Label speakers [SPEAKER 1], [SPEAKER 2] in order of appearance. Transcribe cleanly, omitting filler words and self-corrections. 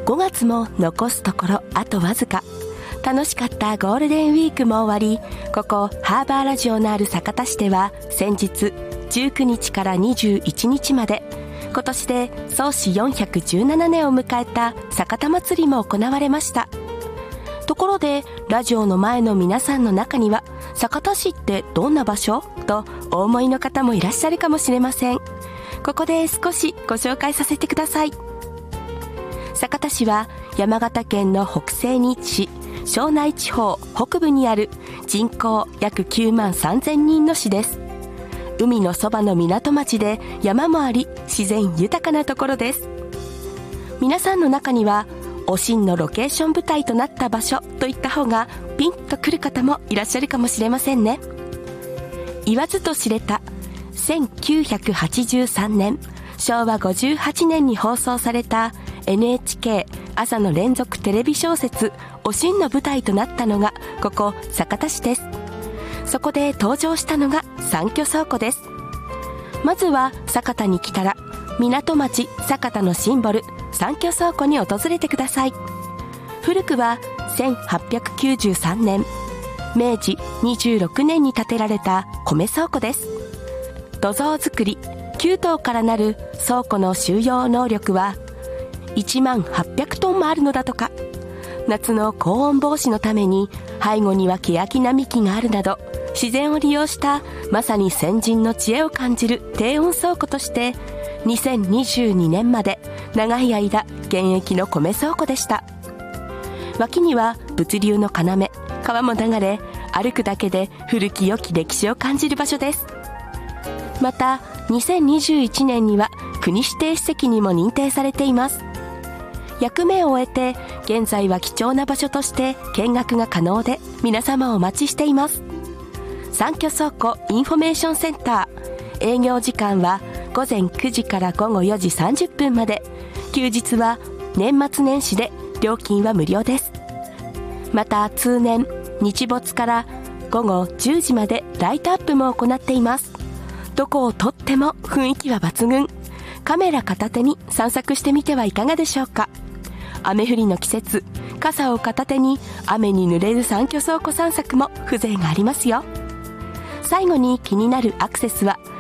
[SPEAKER 1] 5月も残すところあとわずか。楽しかったゴールデンウィークも終わり、ここハーバーラジオのある酒田市では先日19日から21日まで、今年で創始417年を迎えた酒田祭りも行われました。ところでラジオの前の皆さんの中には、酒田市ってどんな場所とお思いの方もいらっしゃるかもしれません。ここで少しご紹介させてください。酒田市は山形県の北西に位置し、庄内地方北部にある人口約9万3000人の市です。海のそばの港町で山もあり、自然豊かなところです。皆さんの中にはおしんのロケーション舞台となった場所といった方がピンとくる方もいらっしゃるかもしれませんね。言わずと知れた1983年昭和58年に放送された NHK 朝の連続テレビ小説おしんの舞台となったのがここ酒田市です。そこで登場したのが三居倉庫です。まずは酒田に来たら港町酒田のシンボル三居倉庫に訪れてください。古くは1893年明治26年に建てられた米倉庫です。土蔵造り9棟からなる倉庫の収容能力は1万800トンもあるのだとか。夏の高温防止のために背後には欅並木があるなど、自然を利用したまさに先人の知恵を感じる低温倉庫として2022年まで長い間現役の米倉庫でした。脇には物流の要、川も流れ、歩くだけで古き良き歴史を感じる場所です。また2021年には国指定史跡にも認定されています。役目を終えて現在は貴重な場所として見学が可能で、皆様をお待ちしています。三居倉庫インフォメーションセンター、営業時間は午前9時から午後4時30分まで、休日は年末年始で料金は無料です。また通年日没から午後10時までライトアップも行っています。どこをとっても雰囲気は抜群。カメラ片手に散策してみてはいかがでしょうか。雨降りの季節、傘を片手に雨に濡れる三居倉庫散策も風情がありますよ。最後に気になるアクセスは